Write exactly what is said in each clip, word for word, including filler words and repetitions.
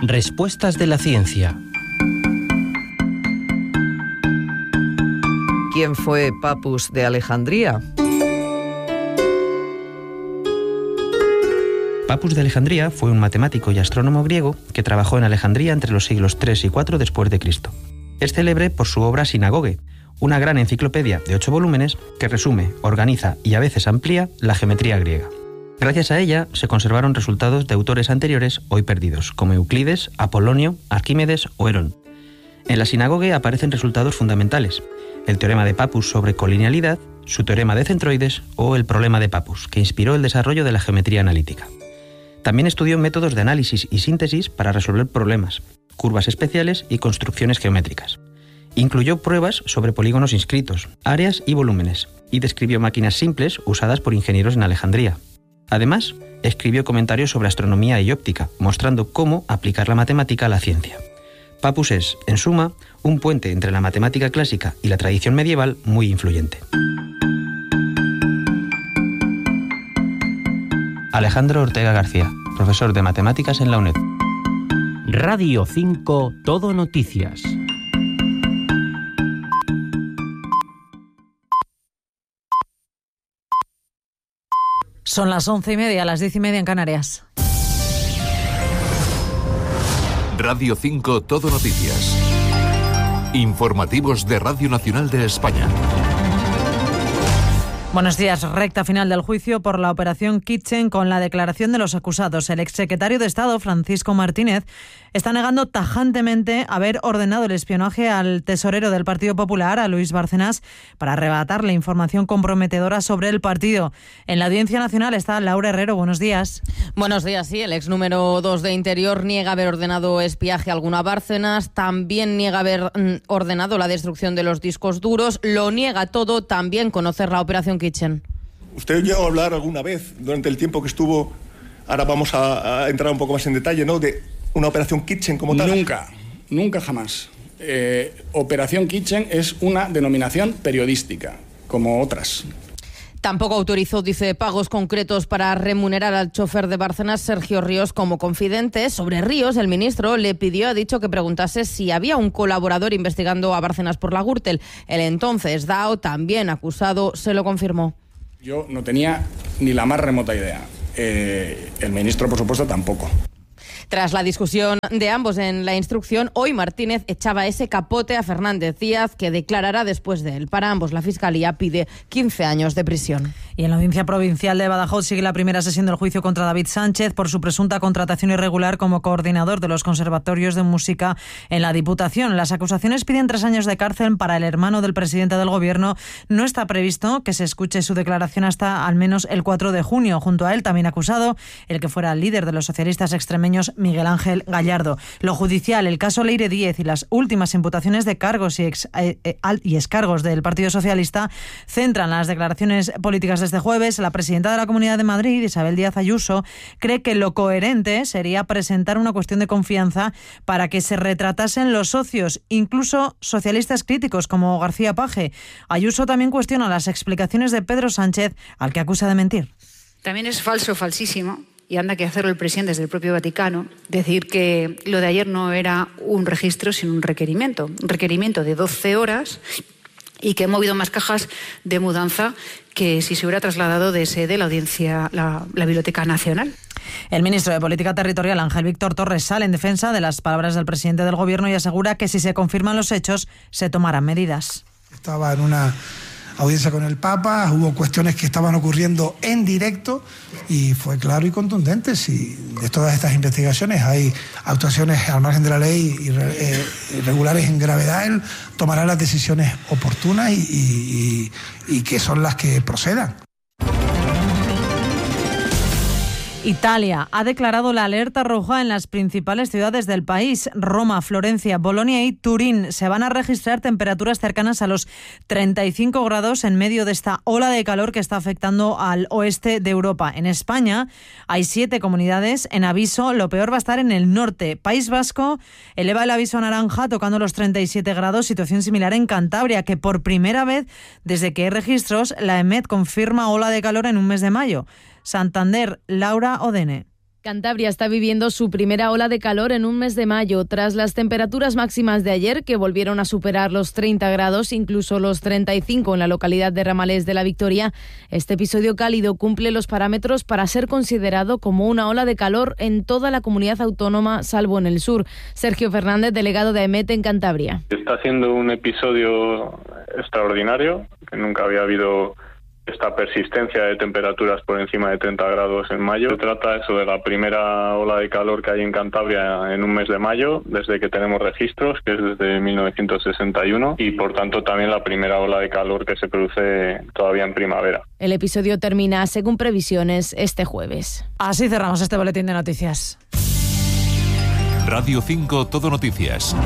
Respuestas de la ciencia. ¿Quién fue Papus de Alejandría? Papus de Alejandría fue un matemático y astrónomo griego que trabajó en Alejandría entre los siglos tres y cuatro después de Cristo. Es célebre por su obra Sinagoge, una gran enciclopedia de ocho volúmenes que resume, organiza y a veces amplía la geometría griega. Gracias a ella se conservaron resultados de autores anteriores hoy perdidos, como Euclides, Apolonio, Arquímedes o Herón. En la Sinagoge aparecen resultados fundamentales: el teorema de Papus sobre colinealidad, su teorema de centroides o el problema de Papus, que inspiró el desarrollo de la geometría analítica. También estudió métodos de análisis y síntesis para resolver problemas, curvas especiales y construcciones geométricas. Incluyó pruebas sobre polígonos inscritos, áreas y volúmenes, y describió máquinas simples usadas por ingenieros en Alejandría. Además, escribió comentarios sobre astronomía y óptica, mostrando cómo aplicar la matemática a la ciencia. Papus es, en suma, un puente entre la matemática clásica y la tradición medieval muy influyente. Alejandro Ortega García, profesor de matemáticas en la UNED. Radio cinco, Todo Noticias. Son las once y media, las diez y media en Canarias. Radio cinco, Todo Noticias. Informativos de Radio Nacional de España. Buenos días. Recta final del juicio por la operación Kitchen con la declaración de los acusados. El exsecretario de Estado, Francisco Martínez, está negando tajantemente haber ordenado el espionaje al tesorero del Partido Popular, a Luis Bárcenas, para arrebatarle información comprometedora sobre el partido. En la Audiencia Nacional está Laura Herrero. Buenos días. Buenos días. Sí, el ex número dos de Interior niega haber ordenado espiaje alguno a Bárcenas, también niega haber mm, ordenado la destrucción de los discos duros, lo niega todo, también conocer la operación Kitchen. Usted llegó a hablar alguna vez durante el tiempo que estuvo, ahora vamos a, a entrar un poco más en detalle, ¿no?, de una operación Kitchen como tal. Nunca, nunca jamás. Eh, operación Kitchen es una denominación periodística, como otras. Tampoco autorizó, dice, pagos concretos para remunerar al chofer de Bárcenas, Sergio Ríos, como confidente. Sobre Ríos, el ministro le pidió, ha dicho, que preguntase si había un colaborador investigando a Bárcenas por la Gürtel. El entonces D A O, también acusado, se lo confirmó. Yo no tenía ni la más remota idea. Eh, el ministro, por supuesto, tampoco. Tras la discusión de ambos en la instrucción, hoy Martínez echaba ese capote a Fernández Díaz, que declarará después de él. Para ambos, la Fiscalía pide quince años de prisión. Y en la Audiencia Provincial de Badajoz sigue la primera sesión del juicio contra David Sánchez por su presunta contratación irregular como coordinador de los conservatorios de música en la Diputación. Las acusaciones piden tres años de cárcel para el hermano del presidente del Gobierno. No está previsto que se escuche su declaración hasta al menos el cuatro de junio. Junto a él, también acusado, el que fuera el líder de los socialistas extremeños, Miguel Ángel Gallardo. Lo judicial, el caso Leire Díez y las últimas imputaciones de cargos y, ex, eh, eh, y excargos del Partido Socialista centran las declaraciones políticas de este jueves. La presidenta de la Comunidad de Madrid, Isabel Díaz Ayuso, cree que lo coherente sería presentar una cuestión de confianza para que se retratasen los socios, incluso socialistas críticos como García Paje. Ayuso también cuestiona las explicaciones de Pedro Sánchez, al que acusa de mentir. También es falso, falsísimo, y anda que hacerlo el presidente desde el propio Vaticano, decir que lo de ayer no era un registro sino un requerimiento, un requerimiento de doce horas y que he movido más cajas de mudanza que si se hubiera trasladado de sede la audiencia, la, la Biblioteca Nacional. El ministro de Política Territorial, Ángel Víctor Torres, sale en defensa de las palabras del presidente del Gobierno y asegura que si se confirman los hechos, se tomarán medidas. Estaba en una audiencia con el Papa, hubo cuestiones que estaban ocurriendo en directo y fue claro y contundente. Si de todas estas investigaciones hay actuaciones al margen de la ley irregulares en gravedad, él tomará las decisiones oportunas y, y, y que son las que procedan. Italia ha declarado la alerta roja en las principales ciudades del país. Roma, Florencia, Bolonia y Turín. Se van a registrar temperaturas cercanas a los treinta y cinco grados en medio de esta ola de calor que está afectando al oeste de Europa. En España hay siete comunidades en aviso. Lo peor va a estar en el norte. País Vasco eleva el aviso a naranja tocando los treinta y siete grados. Situación similar en Cantabria, que por primera vez desde que hay registros, la EMET confirma ola de calor en un mes de mayo. Santander, Laura Odene. Cantabria está viviendo su primera ola de calor en un mes de mayo, tras las temperaturas máximas de ayer, que volvieron a superar los treinta grados, incluso los treinta y cinco en la localidad de Ramales de la Victoria. Este episodio cálido cumple los parámetros para ser considerado como una ola de calor en toda la comunidad autónoma, salvo en el sur. Sergio Fernández, delegado de AEMET en Cantabria. Está siendo un episodio extraordinario, que nunca había habido esta persistencia de temperaturas por encima de treinta grados en mayo. Se trata eso de la primera ola de calor que hay en Cantabria en un mes de mayo, desde que tenemos registros, que es desde mil novecientos sesenta y uno, y por tanto también la primera ola de calor que se produce todavía en primavera. El episodio termina, según previsiones, este jueves. Así cerramos este boletín de noticias. Radio cinco Todo Noticias.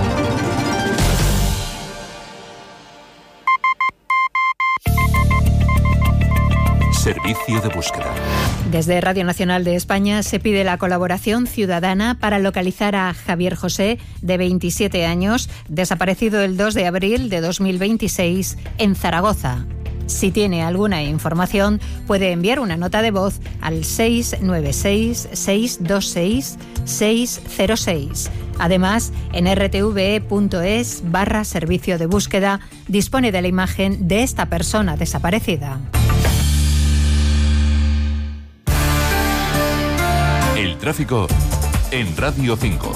Servicio de búsqueda. Desde Radio Nacional de España se pide la colaboración ciudadana para localizar a Javier José, de veintisiete años, desaparecido el dos de abril de dos mil veintiséis en Zaragoza. Si tiene alguna información, puede enviar una nota de voz al seis nueve seis, seis dos seis, seis cero seis. Además, en r t v e punto es barra servicio de búsqueda dispone de la imagen de esta persona desaparecida. El tráfico en Radio cinco.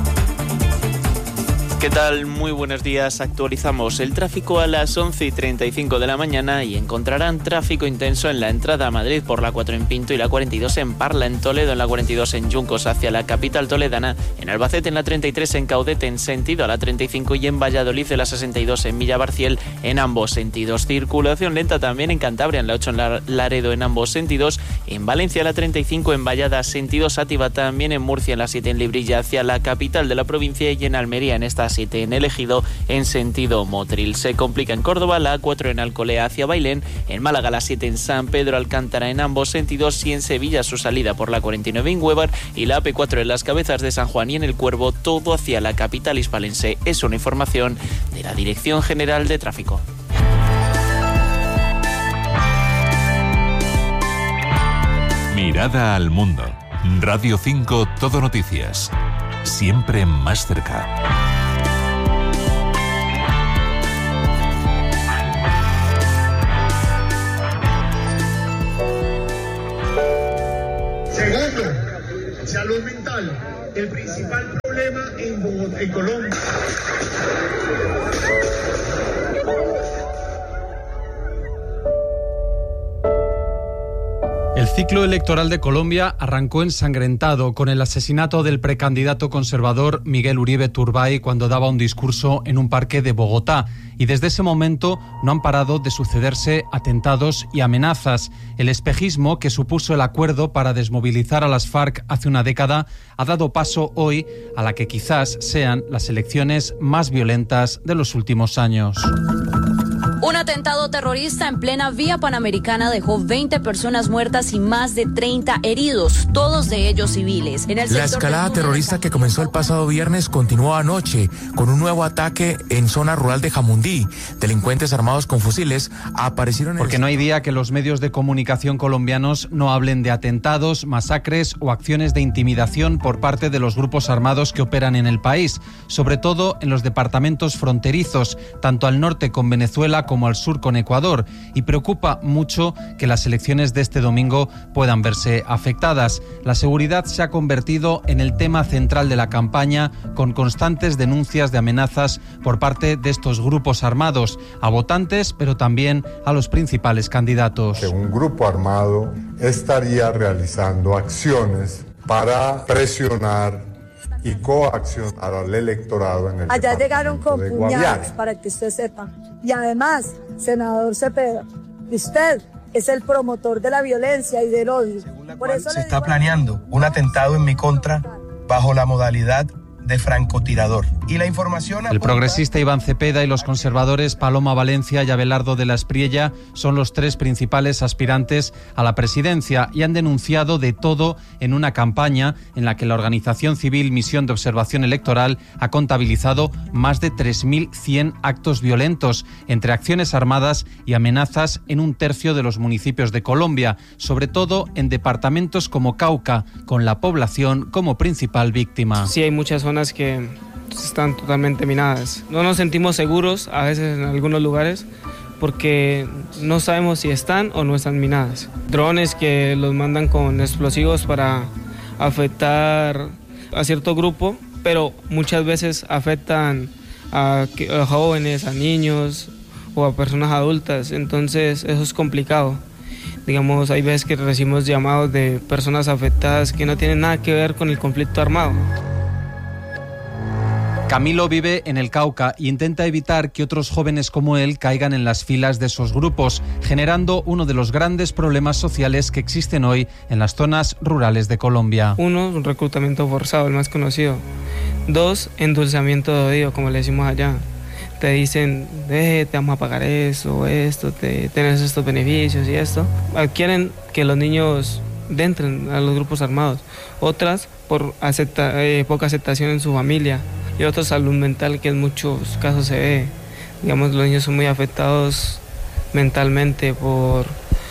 ¿Qué tal? Muy buenos días. Actualizamos el tráfico a las once y treinta y cinco de la mañana y encontrarán tráfico intenso en la entrada a Madrid por la cuatro en Pinto y la cuarenta y dos en Parla, en Toledo en la cuarenta y dos en Yuncos hacia la capital toledana, en Albacete en la treinta y tres en Caudete en sentido a la treinta y cinco y en Valladolid de la sesenta y dos en Villabarciel en ambos sentidos. Circulación lenta también en Cantabria en la ocho en Laredo en ambos sentidos, en Valencia la treinta y cinco en Vallada sentido Sátiva, también en Murcia en la siete en Librilla hacia la capital de la provincia y en Almería en esta siete en El Ejido en sentido Motril. Se complica en Córdoba la A cuatro en Alcolea hacia Bailén, en Málaga la siete en San Pedro Alcántara en ambos sentidos y en Sevilla su salida por la cuarenta y nueve en Huévar y la A P cuatro en Las Cabezas de San Juan y en El Cuervo, todo hacia la capital hispalense. Es una información de la Dirección General de Tráfico. Mirada al mundo. Radio cinco Todo Noticias. Siempre más cerca. Segundo, salud mental, el principal problema en Bogotá, en Colombia. El ciclo electoral de Colombia arrancó ensangrentado con el asesinato del precandidato conservador Miguel Uribe Turbay cuando daba un discurso en un parque de Bogotá. Y desde ese momento no han parado de sucederse atentados y amenazas. El espejismo que supuso el acuerdo para desmovilizar a las FARC hace una década ha dado paso hoy a la que quizás sean las elecciones más violentas de los últimos años. Un atentado terrorista en plena vía panamericana dejó veinte personas muertas y más de treinta heridos, todos de ellos civiles. En el La escalada terrorista que comenzó el pasado viernes continuó anoche con un nuevo ataque en zona rural de Jamundí. Delincuentes armados con fusiles aparecieron en... Porque no hay día que los medios de comunicación colombianos no hablen de atentados, masacres o acciones de intimidación por parte de los grupos armados que operan en el país, sobre todo en los departamentos fronterizos, tanto al norte con Venezuela como al sur con Ecuador, y preocupa mucho que las elecciones de este domingo puedan verse afectadas. La seguridad se ha convertido en el tema central de la campaña, con constantes denuncias de amenazas por parte de estos grupos armados a votantes, pero también a los principales candidatos. Que un grupo armado estaría realizando acciones para presionar y coaccionar al electorado en el Allá llegaron con de puñales, Guaviare. para que usted sepa. Y además, senador Cepeda, usted es el promotor de la violencia y del odio. Por eso se está planeando un atentado en mi contra bajo la modalidad de francotirador. Y la información El apunta... progresista Iván Cepeda y los conservadores Paloma Valencia y Abelardo de la Espriella son los tres principales aspirantes a la presidencia y han denunciado de todo en una campaña en la que la organización civil Misión de Observación Electoral ha contabilizado más de tres mil cien actos violentos, entre acciones armadas y amenazas en un tercio de los municipios de Colombia, sobre todo en departamentos como Cauca, con la población como principal víctima. Sí, hay muchas zonas que están totalmente minadas. No nos sentimos seguros a veces en algunos lugares porque no sabemos si están o no están minadas. Drones que los mandan con explosivos para afectar a cierto grupo, pero muchas veces afectan a, a jóvenes, a niños o a personas adultas, entonces eso es complicado. Digamos, hay veces que recibimos llamados de personas afectadas que no tienen nada que ver con el conflicto armado. Camilo vive en el Cauca e intenta evitar que otros jóvenes como él caigan en las filas de esos grupos, generando uno de los grandes problemas sociales que existen hoy en las zonas rurales de Colombia. Uno, un reclutamiento forzado, el más conocido. Dos, endulzamiento de oído, como le decimos allá. Te dicen, eh, te vamos a pagar eso, esto, te, tienes estos beneficios y esto. Adquieren que los niños entren a los grupos armados. Otras, por acepta, eh, poca aceptación en su familia. Y otro, salud mental, que en muchos casos se ve. Digamos, los niños son muy afectados mentalmente por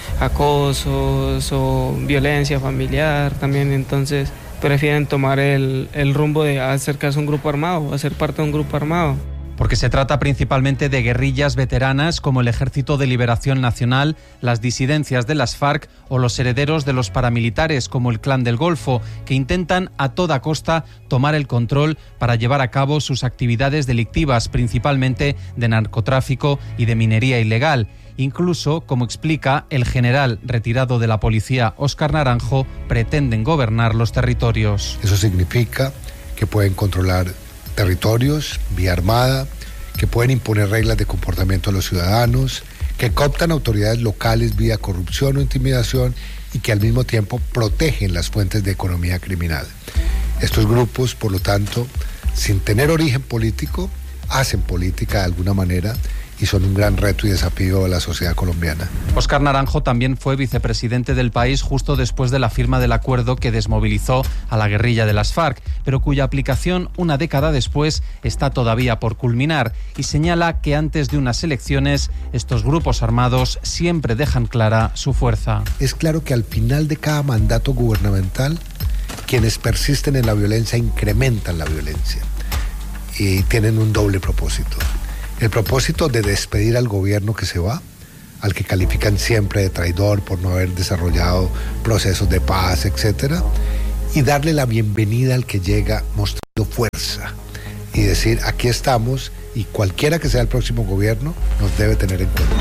acosos o violencia familiar también, entonces prefieren tomar el, el rumbo de acercarse a un grupo armado, a ser parte de un grupo armado. Porque se trata principalmente de guerrillas veteranas como el Ejército de Liberación Nacional, las disidencias de las FARC o los herederos de los paramilitares como el Clan del Golfo, que intentan a toda costa tomar el control para llevar a cabo sus actividades delictivas, principalmente de narcotráfico y de minería ilegal. Incluso, como explica el general retirado de la policía Óscar Naranjo, pretenden gobernar los territorios. Eso significa que pueden controlar territorios vía armada, que pueden imponer reglas de comportamiento a los ciudadanos, que cooptan autoridades locales vía corrupción o intimidación y que al mismo tiempo protegen las fuentes de economía criminal. Estos grupos, por lo tanto, sin tener origen político, hacen política de alguna manera y son un gran reto y desafío a la sociedad colombiana. Óscar Naranjo también fue vicepresidente del país justo después de la firma del acuerdo que desmovilizó a la guerrilla de las FARC, pero cuya aplicación una década después está todavía por culminar, y señala que antes de unas elecciones estos grupos armados siempre dejan clara su fuerza. Es claro que al final de cada mandato gubernamental, quienes persisten en la violencia incrementan la violencia y tienen un doble propósito. El propósito de despedir al gobierno que se va, al que califican siempre de traidor por no haber desarrollado procesos de paz, etcétera, y darle la bienvenida al que llega mostrando fuerza y decir, aquí estamos y cualquiera que sea el próximo gobierno nos debe tener en cuenta.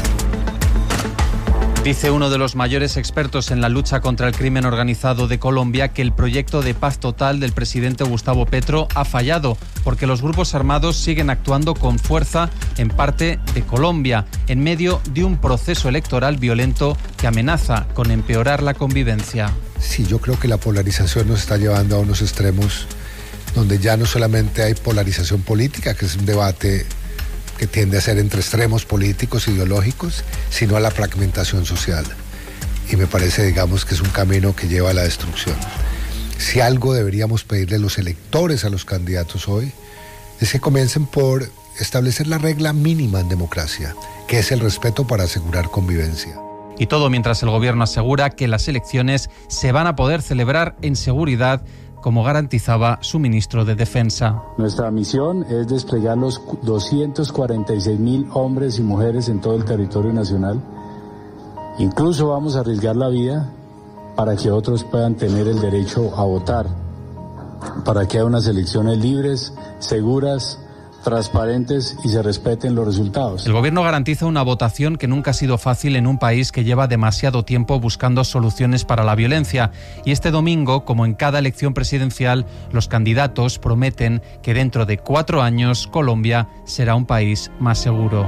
Dice uno de los mayores expertos en la lucha contra el crimen organizado de Colombia que el proyecto de paz total del presidente Gustavo Petro ha fallado porque los grupos armados siguen actuando con fuerza en parte de Colombia, en medio de un proceso electoral violento que amenaza con empeorar la convivencia. Sí, yo creo que la polarización nos está llevando a unos extremos donde ya no solamente hay polarización política, que es un debate que tiende a ser entre extremos políticos, ideológicos, sino a la fragmentación social. Y me parece, digamos, que es un camino que lleva a la destrucción. Si algo deberíamos pedirle a los electores, a los candidatos hoy, es que comiencen por establecer la regla mínima en democracia, que es el respeto para asegurar convivencia. Y todo mientras el gobierno asegura que las elecciones se van a poder celebrar en seguridad, como garantizaba su ministro de Defensa. Nuestra misión es desplegar los doscientos cuarenta y seis mil hombres y mujeres en todo el territorio nacional. Incluso vamos a arriesgar la vida para que otros puedan tener el derecho a votar, para que haya unas elecciones libres, seguras, transparentes y se respeten los resultados. El gobierno garantiza una votación que nunca ha sido fácil en un país que lleva demasiado tiempo buscando soluciones para la violencia. Y este domingo, como en cada elección presidencial, los candidatos prometen que dentro de cuatro años Colombia será un país más seguro.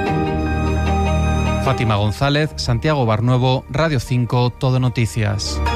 Fátima González, Santiago Barnuevo, Radio cinco, Todo Noticias.